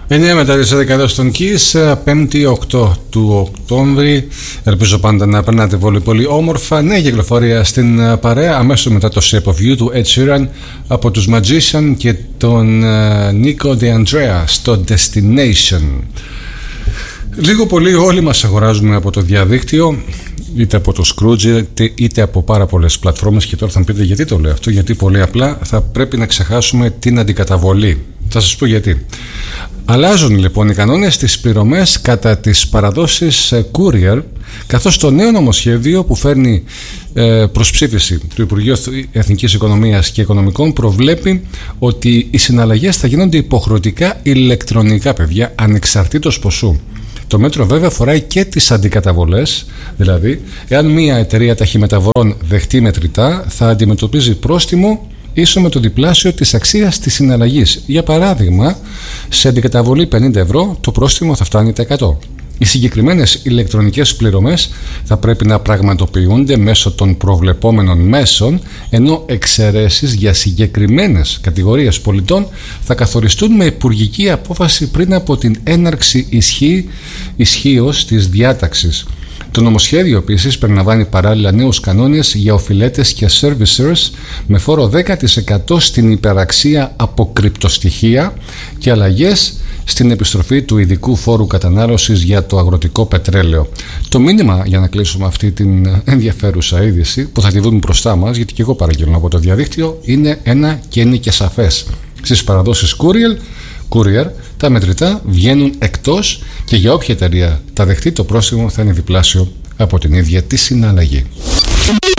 9 μετά τις 11 εδώ στον Kiss, 5η 8 του Οκτώβρη. Ελπίζω πάντα να περνάτε πολύ πολύ όμορφα. Νέα κυκλοφορία στην παρέα αμέσως μετά το Shape of You του Ed Sheeran από τους Magician και τον Nico DeAndrea στο Destination. Λίγο πολύ όλοι μας αγοράζουμε από το διαδίκτυο, είτε από το Scrooge είτε από πάρα πολλές πλατφόρμες. Και τώρα θα μου πείτε γιατί το λέω αυτό. Γιατί πολύ απλά θα πρέπει να ξεχάσουμε την αντικαταβολή. Θα σας πω γιατί. Αλλάζουν λοιπόν οι κανόνες στις πληρωμές κατά τις παραδόσεις courier, καθώς το νέο νομοσχέδιο που φέρνει προς ψήφιση του Υπουργείου Εθνικής Οικονομίας και Οικονομικών προβλέπει ότι οι συναλλαγές θα γίνονται υποχρεωτικά ηλεκτρονικά, παιδιά, ανεξαρτήτως ποσού. Το μέτρο βέβαια αφορά και τις αντικαταβολές, δηλαδή εάν μια εταιρεία ταχυμεταφορών δεχτεί μετρητά θα αντιμετωπίζει πρόστιμο ίσο με το διπλάσιο της αξίας της συναλλαγής. Για παράδειγμα, σε αντικαταβολή 50 ευρώ το πρόστιμο θα φτάνει τα 100. Οι συγκεκριμένες ηλεκτρονικές πληρωμές θα πρέπει να πραγματοποιούνται μέσω των προβλεπόμενων μέσων, ενώ εξαιρέσεις για συγκεκριμένες κατηγορίες πολιτών θα καθοριστούν με υπουργική απόφαση πριν από την έναρξη ισχύως της διάταξης. Το νομοσχέδιο επίσης περιλαμβάνει παράλληλα νέους κανόνες για οφειλέτες και servicers με φόρο 10% στην υπεραξία από κρυπτοστοιχεία και αλλαγές στην επιστροφή του ειδικού φόρου κατανάλωσης για το αγροτικό πετρέλαιο. Το μήνυμα, για να κλείσουμε αυτή την ενδιαφέρουσα είδηση που θα τη δούμε μπροστά μας, γιατί και εγώ παραγγέλνω από το διαδίκτυο, είναι ένα και είναι και σαφές. Στις παραδόσεις courier, τα μετρητά βγαίνουν εκτός και για όποια εταιρεία τα δεχτεί το πρόστιμο θα είναι διπλάσιο από την ίδια τη συναλλαγή.